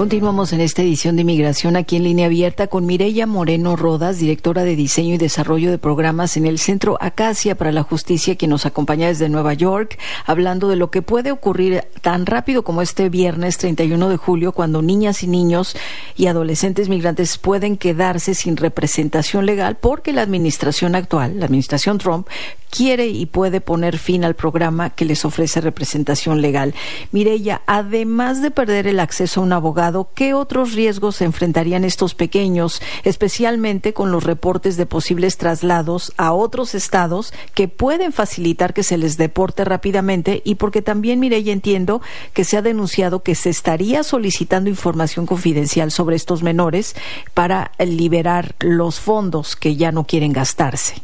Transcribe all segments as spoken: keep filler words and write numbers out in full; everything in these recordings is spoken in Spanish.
Continuamos en esta edición de Migración aquí en Línea Abierta con Mireya Moreno Rodas, directora de Diseño y Desarrollo de Programas en el Centro Acacia para la Justicia, quien nos acompaña desde Nueva York, hablando de lo que puede ocurrir tan rápido como este viernes treinta y uno de julio, cuando niñas y niños y adolescentes migrantes pueden quedarse sin representación legal porque la administración actual, la administración Trump, quiere y puede poner fin al programa que les ofrece representación legal. Mireya, además de perder el acceso a un abogado, ¿qué otros riesgos se enfrentarían estos pequeños, especialmente con los reportes de posibles traslados a otros estados que pueden facilitar que se les deporte rápidamente? Y porque también, Mireya, entiendo que se ha denunciado que se estaría solicitando información confidencial sobre estos menores para liberar los fondos que ya no quieren gastarse.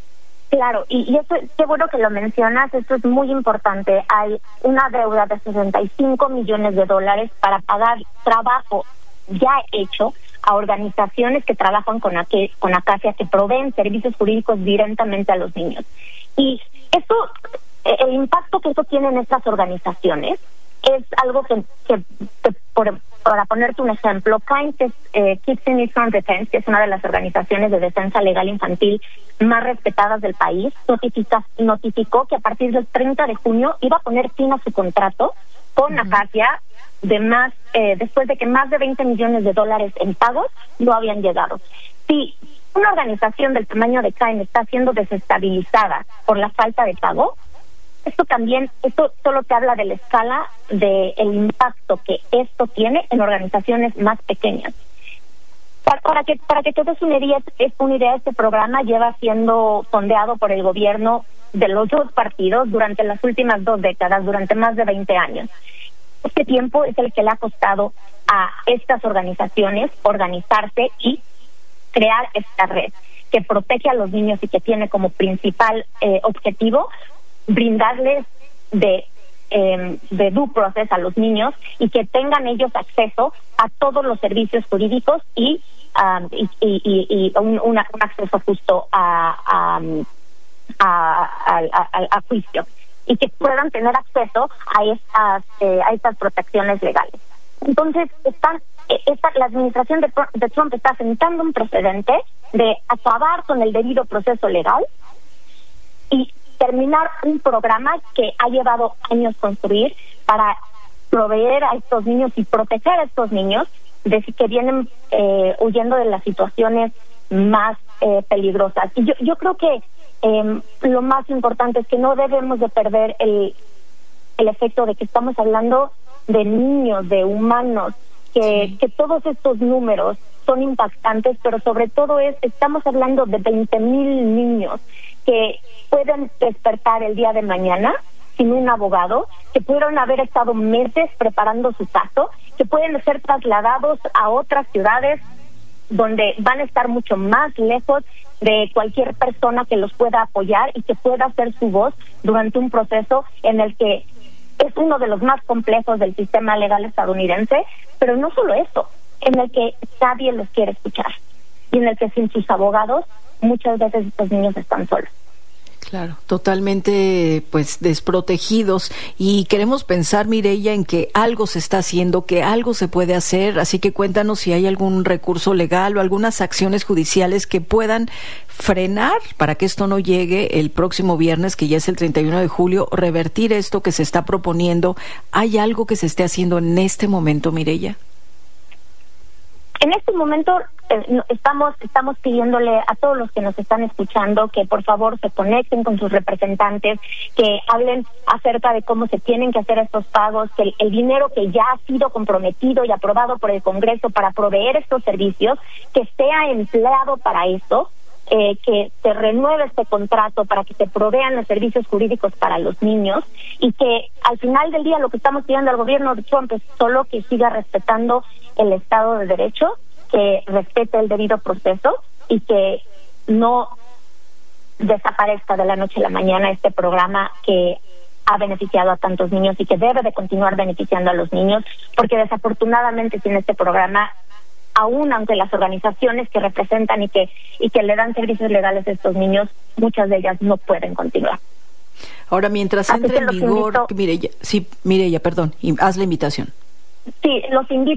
Claro, y, y eso, qué bueno que lo mencionas, esto es muy importante. Hay una deuda de sesenta y cinco millones de dólares para pagar trabajo ya hecho a organizaciones que trabajan con, Aque, con Acacia, que proveen servicios jurídicos directamente a los niños. Y esto, el impacto que esto tiene en estas organizaciones es algo que, que, que por, para ponerte un ejemplo, Kind, que es eh, Kids in Need from Defense, que es una de las organizaciones de defensa legal infantil más respetadas del país, notifica, notificó que a partir del treinta de junio iba a poner fin a su contrato con uh-huh. Acacia, de más, eh, después de que más de veinte millones de dólares en pagos no habían llegado. Si una organización del tamaño de Kind está siendo desestabilizada por la falta de pago, esto también, esto solo te habla de la escala del impacto que esto tiene en organizaciones más pequeñas. Para, para que para que te des una idea, una idea, este programa lleva siendo fondeado por el gobierno de los dos partidos durante las últimas dos décadas, durante más de veinte años. Este tiempo es el que le ha costado a estas organizaciones organizarse y crear esta red que protege a los niños y que tiene como principal eh, objetivo brindarles de eh, de due process a los niños y que tengan ellos acceso a todos los servicios jurídicos y um, y, y, y, y un, una, un acceso justo a a, a, a, a, a juicio y que puedan tener acceso a estas eh, a estas protecciones legales. Entonces, están esta, la administración de, de Trump está sentando un precedente de acabar con el debido proceso legal y terminar un programa que ha llevado años construir para proveer a estos niños y proteger a estos niños de que vienen eh, huyendo de las situaciones más eh, peligrosas. Y yo, yo creo que eh, lo más importante es que no debemos de perder el, el efecto de que estamos hablando de niños, de humanos, que, sí. que todos estos números son impactantes, pero sobre todo es estamos hablando de veinte mil niños que pueden despertar el día de mañana sin un abogado, que pudieron haber estado meses preparando su caso, que pueden ser trasladados a otras ciudades donde van a estar mucho más lejos de cualquier persona que los pueda apoyar y que pueda hacer su voz durante un proceso en el que es uno de los más complejos del sistema legal estadounidense, pero no solo eso, en el que nadie los quiere escuchar y en el que sin sus abogados muchas veces estos niños están solos. Claro, totalmente pues desprotegidos, y queremos pensar, Mireya, en que algo se está haciendo, que algo se puede hacer, así que cuéntanos si hay algún recurso legal o algunas acciones judiciales que puedan frenar para que esto no llegue el próximo viernes, que ya es el treinta y uno de julio, revertir esto que se está proponiendo. ¿Hay algo que se esté haciendo en este momento, Mireya? En este momento eh, estamos estamos pidiéndole a todos los que nos están escuchando que por favor se conecten con sus representantes, que hablen acerca de cómo se tienen que hacer estos pagos, que el, el dinero que ya ha sido comprometido y aprobado por el Congreso para proveer estos servicios, que sea empleado para eso, eh, que se renueve este contrato para que se provean los servicios jurídicos para los niños, y que al final del día lo que estamos pidiendo al gobierno de Trump es solo que siga respetando el Estado de Derecho, que respete el debido proceso y que no desaparezca de la noche a la mañana este programa que ha beneficiado a tantos niños y que debe de continuar beneficiando a los niños, porque desafortunadamente sin este programa, aún aunque las organizaciones que representan y que y que le dan servicios legales a estos niños, muchas de ellas no pueden continuar. Ahora, mientras entre en vigor, Mireya, sí, Mireya, perdón, haz la invitación. Sí, los invito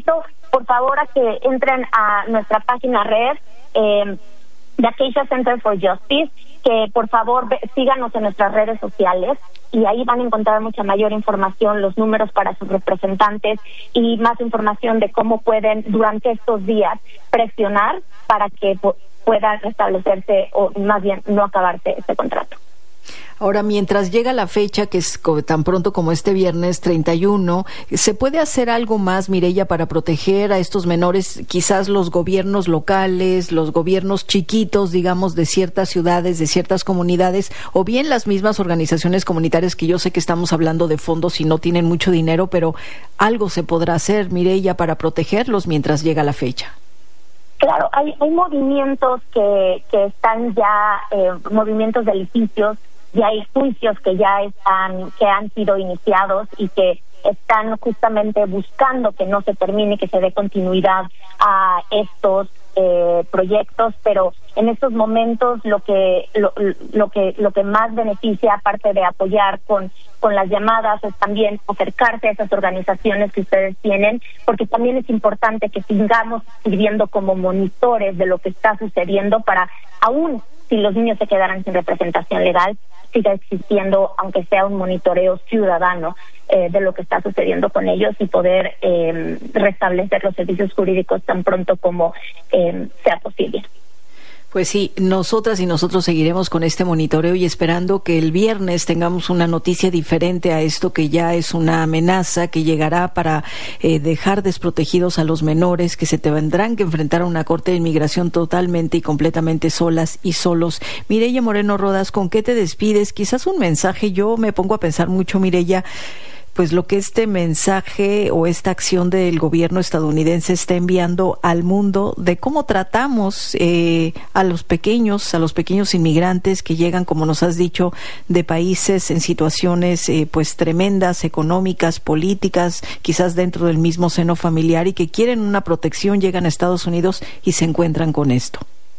por favor a que entren a nuestra página red eh, de Acacia Center for Justice, que por favor ve, síganos en nuestras redes sociales y ahí van a encontrar mucha mayor información, los números para sus representantes y más información de cómo pueden durante estos días presionar para que pu- pueda restablecerse o más bien no acabarse este contrato. Ahora, mientras llega la fecha, que es tan pronto como este viernes treinta y uno, ¿se puede hacer algo más, Mireya, para proteger a estos menores? Quizás los gobiernos locales, los gobiernos chiquitos, digamos, de ciertas ciudades, de ciertas comunidades, o bien las mismas organizaciones comunitarias, que yo sé que estamos hablando de fondos y no tienen mucho dinero, pero algo se podrá hacer, Mireya, para protegerlos mientras llega la fecha. Claro, hay, hay movimientos que, que están ya, eh, movimientos de litigios, y hay juicios que ya están, que han sido iniciados y que están justamente buscando que no se termine, que se dé continuidad a estos eh, proyectos, pero en estos momentos lo que lo, lo que lo que más beneficia, aparte de apoyar con con las llamadas, es también acercarse a esas organizaciones que ustedes tienen, porque también es importante que sigamos sirviendo como monitores de lo que está sucediendo para, aún si los niños se quedaran sin representación legal, siga existiendo, aunque sea un monitoreo ciudadano eh, de lo que está sucediendo con ellos y poder eh, restablecer los servicios jurídicos tan pronto como eh, sea posible. Pues sí, nosotras y nosotros seguiremos con este monitoreo y esperando que el viernes tengamos una noticia diferente a esto que ya es una amenaza que llegará para eh, dejar desprotegidos a los menores que se tendrán que enfrentar a una corte de inmigración totalmente y completamente solas y solos. Mireya Moreno Rodas, ¿con qué te despides? Quizás un mensaje. Yo me pongo a pensar mucho, Mireya, pues lo que este mensaje o esta acción del gobierno estadounidense está enviando al mundo de cómo tratamos eh, a los pequeños, a los pequeños inmigrantes que llegan, como nos has dicho, de países en situaciones eh, pues tremendas, económicas, políticas, quizás dentro del mismo seno familiar y que quieren una protección, llegan a Estados Unidos y se encuentran con esto.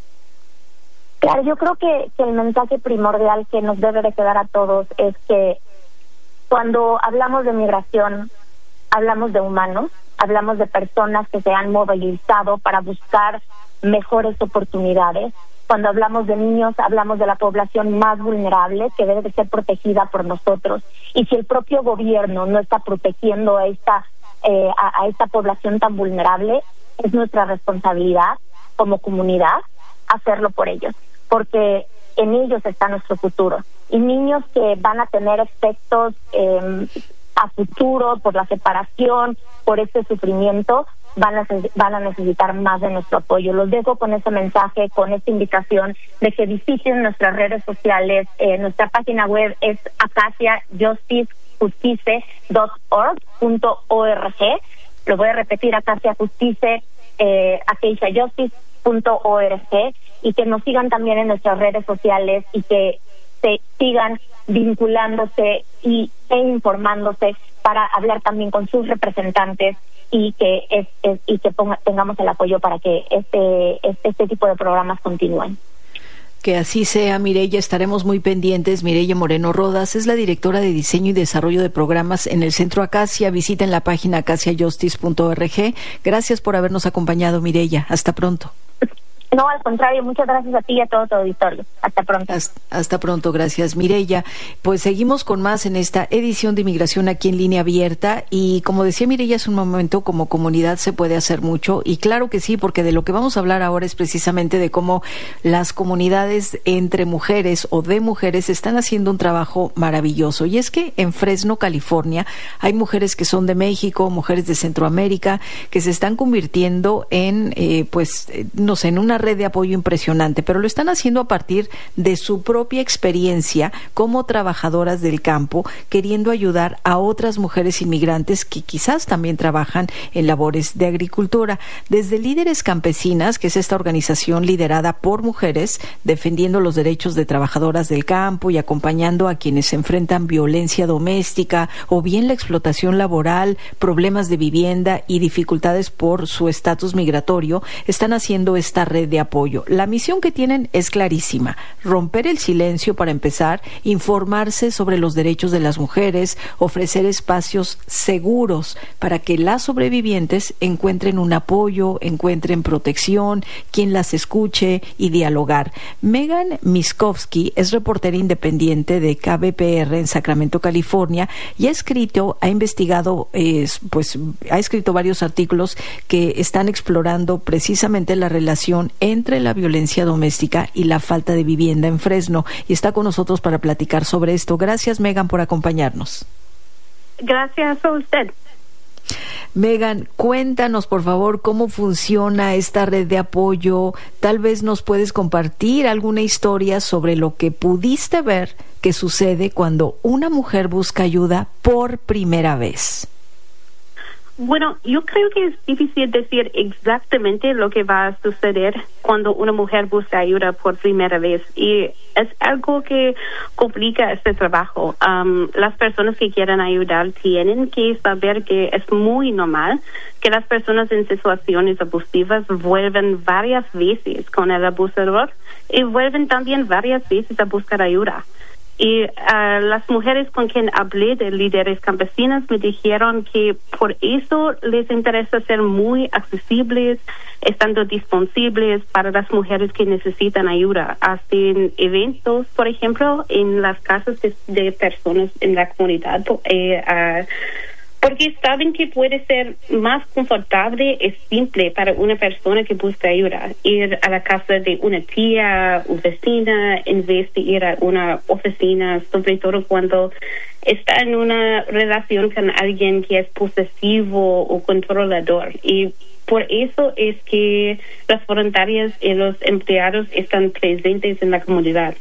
Claro, yo creo que, que el mensaje primordial que nos debe de quedar a todos es que cuando hablamos de migración, hablamos de humanos, hablamos de personas que se han movilizado para buscar mejores oportunidades. Cuando hablamos de niños, hablamos de la población más vulnerable que debe de ser protegida por nosotros. Y si el propio gobierno no está protegiendo a esta, eh, a, a esta población tan vulnerable, es nuestra responsabilidad como comunidad hacerlo por ellos, porque en ellos está nuestro futuro. Y niños que van a tener efectos eh, a futuro por la separación, por este sufrimiento, van a, van a necesitar más de nuestro apoyo. Los dejo con ese mensaje, con esta invitación de que visiten nuestras redes sociales. Eh, nuestra página web es acacia justice justice punto org. Lo voy a repetir, acacia justice, eh, acacia justice punto org, y que nos sigan también en nuestras redes sociales y que se sigan vinculándose y, e informándose para hablar también con sus representantes y que es, es, y que ponga, tengamos el apoyo para que este, este este tipo de programas continúen. Que así sea, Mireya, estaremos muy pendientes. Mireya Moreno Rodas es la directora de Diseño y Desarrollo de Programas en el Centro Acacia. Visiten la página acacia justice punto org. Gracias por habernos acompañado, Mireya. Hasta pronto. No, al contrario, muchas gracias a ti y a todo tu auditorio. Hasta pronto. Hasta, hasta pronto, gracias, Mireya. Pues seguimos con más en esta edición de Inmigración aquí en Línea Abierta y como decía Mireya hace un momento, como comunidad se puede hacer mucho y claro que sí, porque de lo que vamos a hablar ahora es precisamente de cómo las comunidades entre mujeres o de mujeres están haciendo un trabajo maravilloso. Y es que en Fresno, California, hay mujeres que son de México, mujeres de Centroamérica, que se están convirtiendo en, eh, pues, no sé, en una red de apoyo impresionante, pero lo están haciendo a partir de su propia experiencia como trabajadoras del campo, queriendo ayudar a otras mujeres inmigrantes que quizás también trabajan en labores de agricultura. Desde Líderes Campesinas, que es esta organización liderada por mujeres, defendiendo los derechos de trabajadoras del campo y acompañando a quienes se enfrentan violencia doméstica o bien la explotación laboral, problemas de vivienda y dificultades por su estatus migratorio, están haciendo esta red de apoyo. La misión que tienen es clarísima: romper el silencio para empezar, informarse sobre los derechos de las mujeres, ofrecer espacios seguros para que las sobrevivientes encuentren un apoyo, encuentren protección, quien las escuche y dialogar. Megan Miskovsky es reportera independiente de K B P R en Sacramento, California, y ha escrito, ha investigado, eh, pues ha escrito varios artículos que están explorando precisamente la relación entre la violencia doméstica y la falta de vivienda en Fresno, y está con nosotros para platicar sobre esto. Gracias, Megan, por acompañarnos. Gracias a usted. Megan, cuéntanos por favor cómo funciona esta red de apoyo. Tal vez nos puedes compartir alguna historia sobre lo que pudiste ver que sucede cuando una mujer busca ayuda por primera vez. Bueno, yo creo que es difícil decir exactamente lo que va a suceder cuando una mujer busca ayuda por primera vez, y es algo que complica este trabajo. Um, las personas que quieran ayudar tienen que saber que es muy normal que las personas en situaciones abusivas vuelven varias veces con el abusador y vuelven también varias veces a buscar ayuda. Y uh, las mujeres con quien hablé de líderes campesinas me dijeron que por eso les interesa ser muy accesibles, estando disponibles para las mujeres que necesitan ayuda. Hacen eventos, por ejemplo, en las casas de, de personas en la comunidad, eh, uh, porque saben que puede ser más confortable y simple para una persona que busca ayuda ir a la casa de una tía o vecina en vez de ir a una oficina, sobre todo cuando está en una relación con alguien que es posesivo o controlador. Y por eso es que las voluntarias y los empleados están presentes en la comunidad.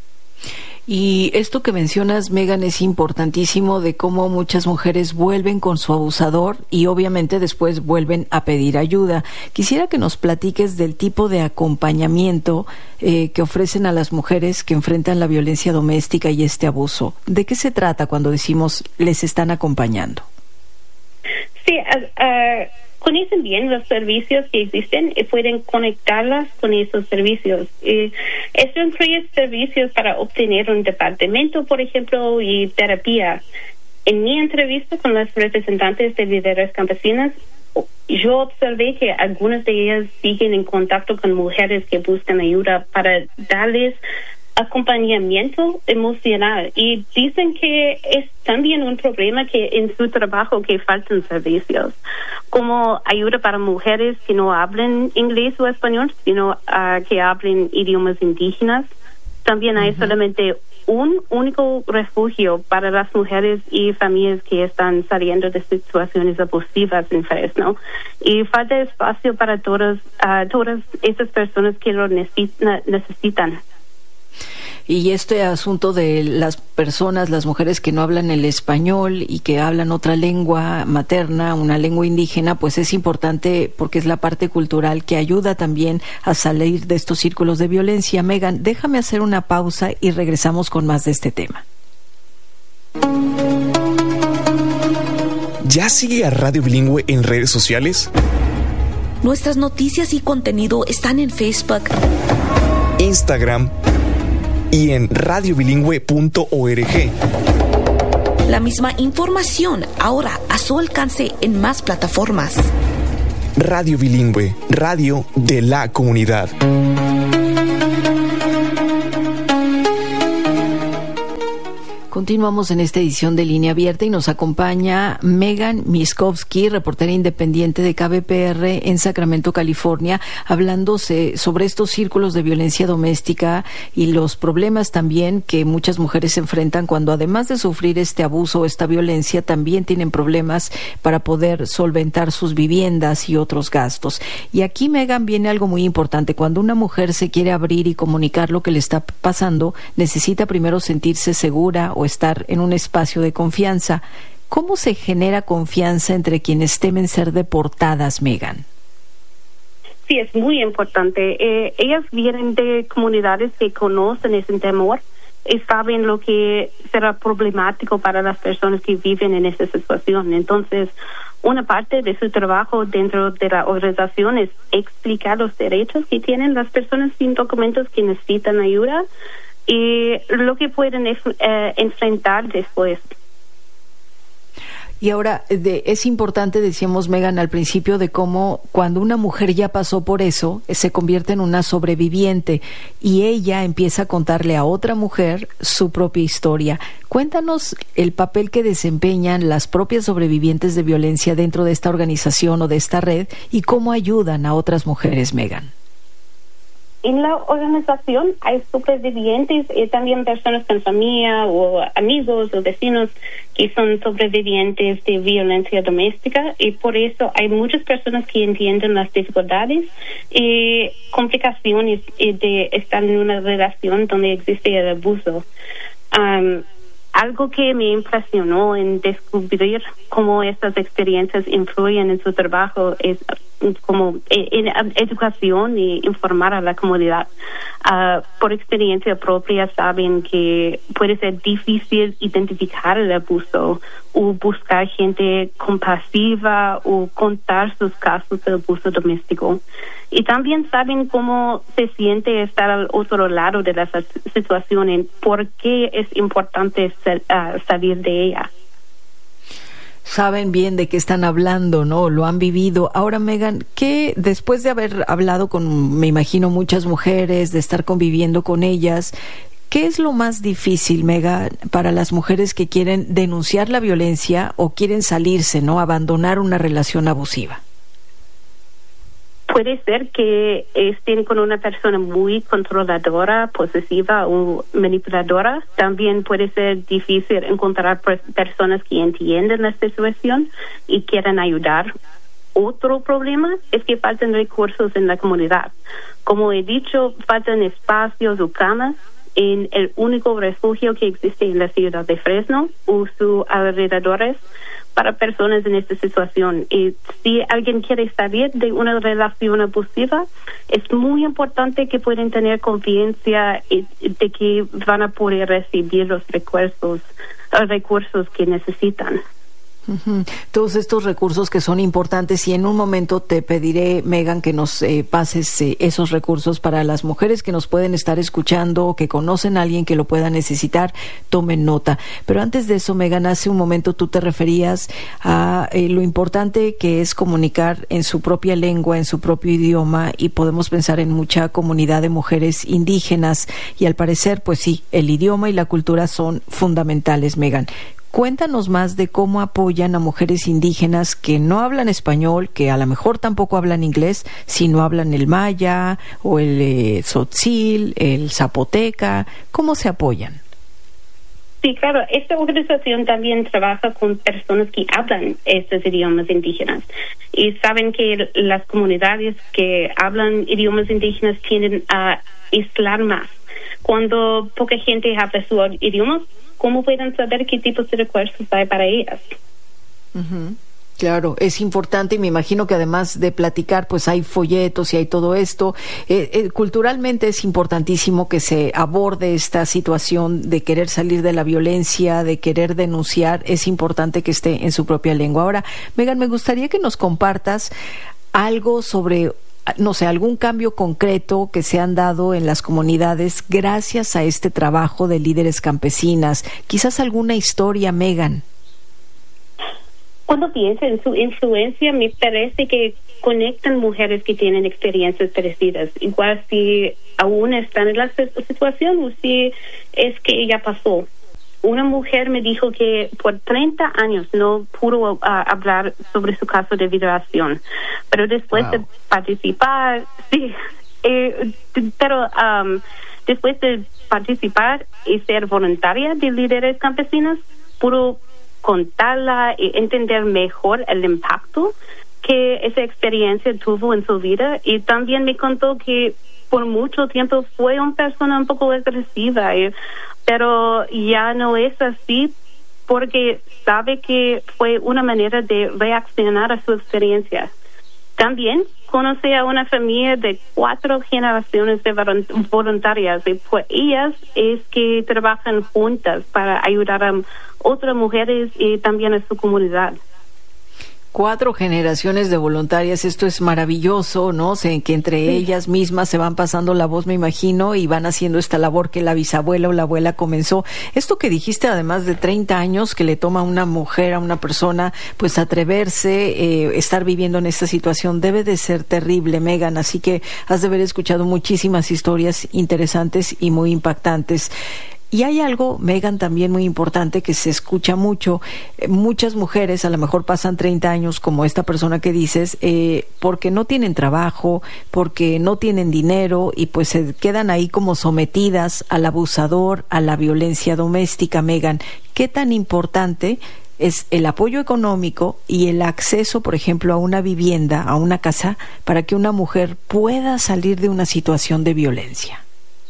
Y esto que mencionas, Megan, es importantísimo, de cómo muchas mujeres vuelven con su abusador y obviamente después vuelven a pedir ayuda. Quisiera que nos platiques del tipo de acompañamiento eh, que ofrecen a las mujeres que enfrentan la violencia doméstica y este abuso. ¿De qué se trata cuando decimos les están acompañando? Sí, uh, uh... conocen bien los servicios que existen y pueden conectarlas con esos servicios. Y esto incluye servicios para obtener un departamento, por ejemplo, y terapia. En mi entrevista con las representantes de líderes campesinas, yo observé que algunas de ellas siguen en contacto con mujeres que buscan ayuda para darles acompañamiento emocional, y dicen que es también un problema que en su trabajo que faltan servicios como ayuda para mujeres que no hablan inglés o español, sino uh, que hablen idiomas indígenas. También hay uh-huh. solamente un único refugio para las mujeres y familias que están saliendo de situaciones abusivas en Fresno, y falta espacio para todas uh, todas esas personas que lo necesita, necesitan. Y este asunto de las personas, las mujeres que no hablan el español y que hablan otra lengua materna, una lengua indígena, pues es importante porque es la parte cultural que ayuda también a salir de estos círculos de violencia. Megan, déjame hacer una pausa y regresamos con más de este tema. ¿Ya sigue a Radio Bilingüe en redes sociales? Nuestras noticias y contenido están en Facebook, Instagram y en radio bilingüe punto org. La misma información ahora a su alcance en más plataformas. Radio Bilingüe, radio de la comunidad. Continuamos en esta edición de Línea Abierta y nos acompaña Megan Miskovsky, reportera independiente de K B P R en Sacramento, California, hablándose sobre estos círculos de violencia doméstica y los problemas también que muchas mujeres se enfrentan cuando, además de sufrir este abuso o esta violencia, también tienen problemas para poder solventar sus viviendas y otros gastos. Y aquí, Megan, viene algo muy importante. Cuando una mujer se quiere abrir y comunicar lo que le está pasando, necesita primero sentirse segura o estar en un espacio de confianza. ¿Cómo se genera confianza entre quienes temen ser deportadas, Megan? Sí, es muy importante. Eh, ellas vienen de comunidades que conocen ese temor y saben lo que será problemático para las personas que viven en esa situación. Entonces, una parte de su trabajo dentro de la organización es explicar los derechos que tienen las personas sin documentos que necesitan ayuda y lo que pueden eh, enfrentar después. Y ahora, de, es importante, decíamos, Megan, al principio, de cómo cuando una mujer ya pasó por eso, se convierte en una sobreviviente y ella empieza a contarle a otra mujer su propia historia. Cuéntanos el papel que desempeñan las propias sobrevivientes de violencia dentro de esta organización o de esta red y cómo ayudan a otras mujeres, Megan. En la organización hay sobrevivientes y también personas con familia o amigos o vecinos que son sobrevivientes de violencia doméstica y por eso hay muchas personas que entienden las dificultades y complicaciones de estar en una relación donde existe el abuso. Um, Algo que me impresionó en descubrir cómo estas experiencias influyen en su trabajo es como en educación y informar a la comunidad. Uh, por experiencia propia saben que puede ser difícil identificar el abuso o buscar gente compasiva o contar sus casos de abuso doméstico. Y también saben cómo se siente estar al otro lado de la situación y por qué es importante ser, uh, salir de ella. Saben bien de qué están hablando, ¿no? Lo han vivido. Ahora, Megan, ¿qué, después de haber hablado con, me imagino, muchas mujeres, de estar conviviendo con ellas, qué es lo más difícil, Megan, para las mujeres que quieren denunciar la violencia o quieren salirse, ¿no? Abandonar una relación abusiva? Puede ser que estén con una persona muy controladora, posesiva o manipuladora. También puede ser difícil encontrar personas que entienden la situación y quieran ayudar. Otro problema es que faltan recursos en la comunidad. Como he dicho, faltan espacios o camas en el único refugio que existe en la ciudad de Fresno o sus alrededores para personas en esta situación. Y si alguien quiere salir de una relación abusiva, es muy importante que puedan tener confianza de que van a poder recibir los recursos, los recursos que necesitan. Uh-huh. Todos estos recursos que son importantes, y en un momento te pediré, Megan, que nos eh, pases eh, esos recursos para las mujeres que nos pueden estar escuchando o que conocen a alguien que lo pueda necesitar, tomen nota. Pero antes de eso, Megan, hace un momento tú te referías a eh, lo importante que es comunicar en su propia lengua, en su propio idioma, y podemos pensar en mucha comunidad de mujeres indígenas, y al parecer, pues sí, el idioma y la cultura son fundamentales, Megan. Cuéntanos más de cómo apoyan a mujeres indígenas que no hablan español, que a lo mejor tampoco hablan inglés, sino hablan el maya o el eh, tzotzil, el zapoteca. ¿Cómo se apoyan? Sí, claro. Esta organización también trabaja con personas que hablan estos idiomas indígenas y saben que las comunidades que hablan idiomas indígenas tienden a aislar más. Cuando poca gente habla su idioma, ¿cómo pueden saber qué tipos de recursos hay para ellas? Uh-huh. Claro, es importante, y me imagino que además de platicar, pues hay folletos y hay todo esto. Eh, eh, culturalmente es importantísimo que se aborde esta situación de querer salir de la violencia, de querer denunciar. Es importante que esté en su propia lengua. Ahora, Megan, me gustaría que nos compartas algo sobre, no sé, algún cambio concreto que se han dado en las comunidades gracias a este trabajo de líderes campesinas. Quizás alguna historia, Megan. Cuando pienso en su influencia, me parece que conectan mujeres que tienen experiencias parecidas, igual si aún están en la situación o si es que ya pasó. Una mujer me dijo que por treinta años no pudo uh, hablar sobre su caso de violación, pero después wow. de participar, sí, eh, pero um, después de participar y ser voluntaria de líderes campesinos, pudo contarla y entender mejor el impacto que esa experiencia tuvo en su vida, y también me contó que por mucho tiempo fue una persona un poco agresiva, y, pero ya no es así porque sabe que fue una manera de reaccionar a su experiencia. También conoce a una familia de cuatro generaciones de voluntarias, y por ellas es que trabajan juntas para ayudar a otras mujeres y también a su comunidad. Cuatro generaciones de voluntarias, esto es maravilloso, ¿no? Se, que entre sí. ellas mismas se van pasando la voz, me imagino, y van haciendo esta labor que la bisabuela o la abuela comenzó. Esto que dijiste, además de treinta años que le toma a una mujer, a una persona, pues atreverse, eh, estar viviendo en esta situación, debe de ser terrible, Megan, así que has de haber escuchado muchísimas historias interesantes y muy impactantes. Y hay algo, Megan, también muy importante que se escucha mucho. Eh, muchas mujeres a lo mejor pasan treinta años, como esta persona que dices, eh, porque no tienen trabajo, porque no tienen dinero y pues se quedan ahí como sometidas al abusador, a la violencia doméstica. Megan, ¿qué tan importante es el apoyo económico y el acceso, por ejemplo, a una vivienda, a una casa, para que una mujer pueda salir de una situación de violencia?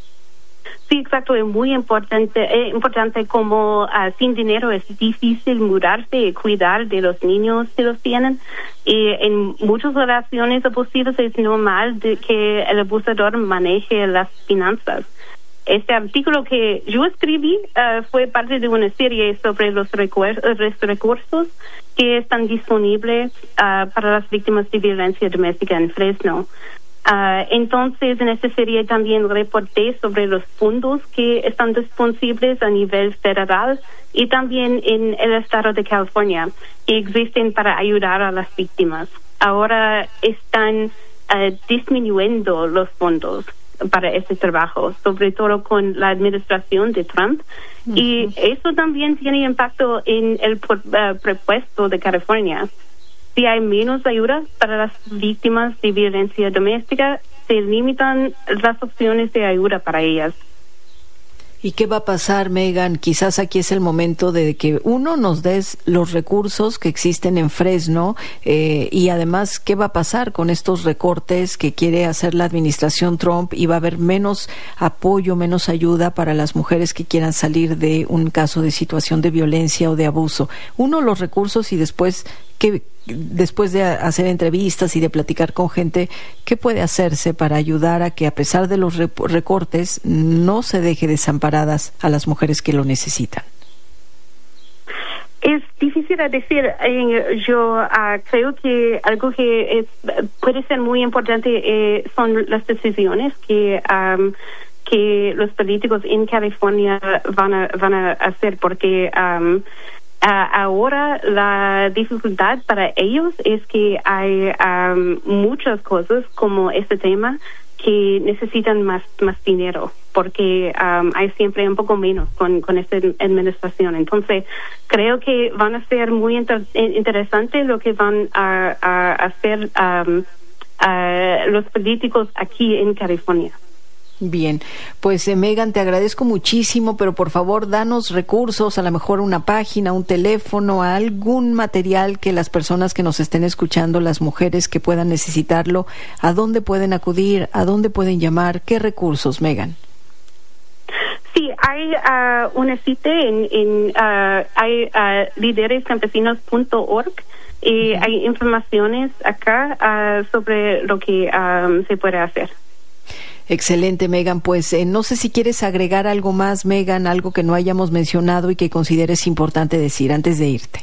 Sí, exacto, es muy importante, eh, importante como uh, sin dinero es difícil mudarse y cuidar de los niños si los tienen. Y en muchas relaciones abusivas es normal de que el abusador maneje las finanzas. Este artículo que yo escribí uh, fue parte de una serie sobre los, recuer- los recursos que están disponibles uh, para las víctimas de violencia doméstica en Fresno. Uh, entonces, en esta serie también reporté sobre los fondos que están disponibles a nivel federal y también en el estado de California, que existen para ayudar a las víctimas. Ahora están uh, disminuyendo los fondos para este trabajo, sobre todo con la administración de Trump. Uh-huh. Y eso también tiene impacto en el uh, presupuesto de California. Si hay menos ayuda para las víctimas de violencia doméstica, se limitan las opciones de ayuda para ellas. ¿Y qué va a pasar, Megan? Quizás aquí es el momento de que uno nos des los recursos que existen en Fresno eh, y además, ¿qué va a pasar con estos recortes que quiere hacer la administración Trump? Y va a haber menos apoyo, menos ayuda para las mujeres que quieran salir de un caso de situación de violencia o de abuso. Uno, los recursos y después, ¿qué? Después de hacer entrevistas y de platicar con gente, ¿qué puede hacerse para ayudar a que a pesar de los recortes no se deje desamparadas a las mujeres que lo necesitan? Es difícil de decir. Eh, yo uh, creo que algo que es, puede ser muy importante eh, son las decisiones que um, que los políticos en California van a van a hacer, porque um, Uh, ahora la dificultad para ellos es que hay um, muchas cosas como este tema que necesitan más más dinero, porque um, hay siempre un poco menos con, con esta administración. Entonces creo que van a ser muy inter- interesante lo que van a, a hacer um, uh, los políticos aquí en California. Bien, pues eh, Megan, te agradezco muchísimo, pero por favor danos recursos, a lo mejor una página, un teléfono, algún material que las personas que nos estén escuchando, las mujeres que puedan necesitarlo, ¿a dónde pueden acudir? ¿A dónde pueden llamar? ¿Qué recursos, Megan? Sí, hay uh, una cita en, en uh, hay uh, líderes campesinos punto org y uh-huh. hay informaciones acá uh, sobre lo que um, se puede hacer. Excelente, Megan. Pues eh, no sé si quieres agregar algo más, Megan, algo que no hayamos mencionado y que consideres importante decir antes de irte.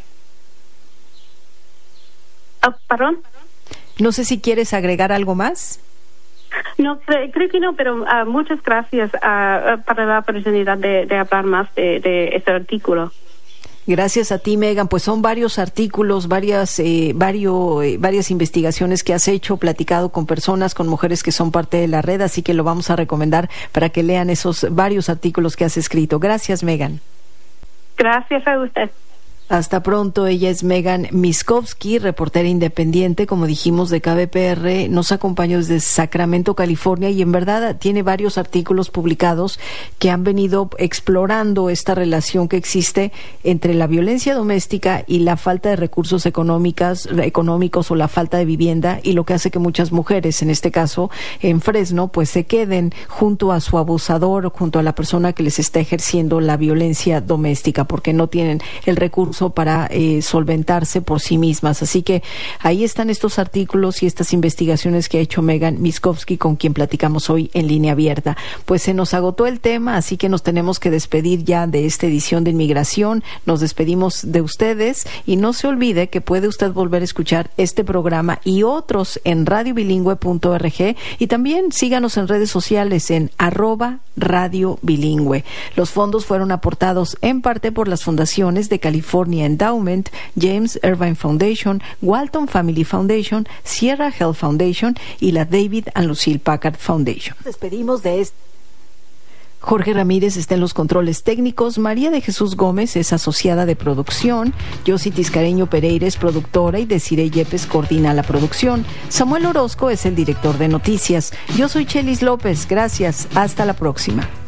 Oh, ¿Perdón? No sé si quieres agregar algo más. No, creo, creo que no, pero uh, muchas gracias uh, para la oportunidad de, de hablar más de, de este artículo. Gracias a ti, Megan. Pues son varios artículos, varias, eh, varios, eh, varias investigaciones que has hecho, platicado con personas, con mujeres que son parte de la red, así que lo vamos a recomendar para que lean esos varios artículos que has escrito. Gracias, Megan. Gracias a usted. Hasta pronto. Ella es Megan Miskovsky, reportera independiente, como dijimos, de K B P R. Nos acompañó desde Sacramento, California, y en verdad tiene varios artículos publicados que han venido explorando esta relación que existe entre la violencia doméstica y la falta de recursos económicas, económicos o la falta de vivienda, y lo que hace que muchas mujeres, en este caso en Fresno, pues se queden junto a su abusador, junto a la persona que les está ejerciendo la violencia doméstica, porque no tienen el recurso incluso para eh, solventarse por sí mismas. Así que ahí están estos artículos y estas investigaciones que ha hecho Megan Miskovsky, con quien platicamos hoy en Línea Abierta. Pues se nos agotó el tema, así que nos tenemos que despedir ya de esta edición de Inmigración. Nos despedimos de ustedes y no se olvide que puede usted volver a escuchar este programa y otros en radio bilingüe punto org, y también síganos en redes sociales en arroba radio bilingüe. Los fondos fueron aportados en parte por las fundaciones de California Endowment, James Irvine Foundation, Walton Family Foundation, Sierra Health Foundation y la David and Lucille Packard Foundation. Nos despedimos de este. Jorge Ramírez está en los controles técnicos, María de Jesús Gómez es asociada de producción, Yossi Tiscareño Pereira es productora y Desiree Yepes coordina la producción. Samuel Orozco es el director de noticias. Yo soy Chelis López, gracias, hasta la próxima.